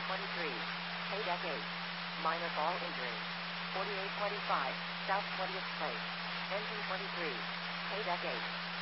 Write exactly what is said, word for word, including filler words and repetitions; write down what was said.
twenty-three, K-Deck eight. Minor fall injury. forty-eight twenty-five, South twentieth Place. Engine twenty-three, K-Deck eight.